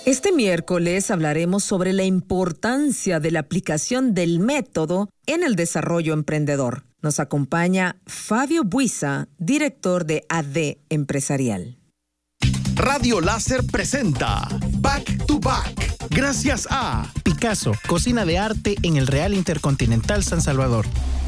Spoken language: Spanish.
Este miércoles hablaremos sobre la importancia de la aplicación del método en el desarrollo emprendedor. Nos acompaña Fabio Buiza, director de AD Empresarial. Radio Láser presenta Back to Back, gracias a Picasso, cocina de arte en el Real Intercontinental San Salvador.